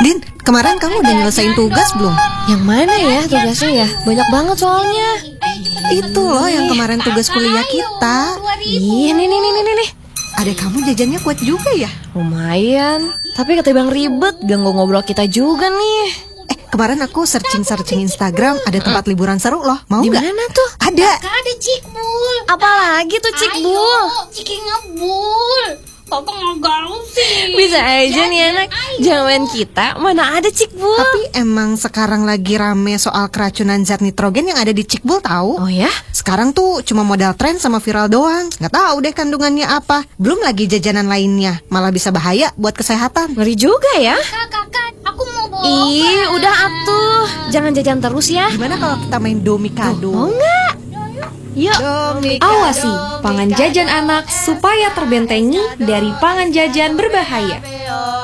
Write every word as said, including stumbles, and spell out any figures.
Din, kemarin kamu udah nyelesain tugas belum? Yang mana ya tugasnya ya? Banyak banget soalnya. Itu loh yang kemarin tugas kuliah kita. Iya nih nih nih nih nih. Adek kamu jajannya kuat juga ya? Lumayan. Tapi ketimbang ribet, ganggu ngobrol kita juga nih. Eh, kemarin aku searching-searching Instagram, ada tempat liburan seru loh. Mau Di nggak? mana tuh? Ada. Ada Cikbul. Apalagi tuh Cikbul? Ciki ngebul. Papa nggak gaul sih. Bisa aja nih anak. Zaman kita mana ada Cikbul. Tapi emang sekarang lagi rame soal keracunan zat nitrogen yang ada di Cikbul tahu? Oh ya? Sekarang tuh cuma modal tren sama viral doang. Nggak tahu deh kandungannya apa. Belum lagi jajanan lainnya. Malah bisa bahaya buat kesehatan. Ngeri juga ya. Kak, kakak, aku mau bawa. Ih, udah atuh. Jangan jajan terus ya. Gimana kalau kita main domikado? Mau nggak? Yuk. Domikado. Awasi pangan jajan anak supaya terbentengi dari pangan jajan berbahaya.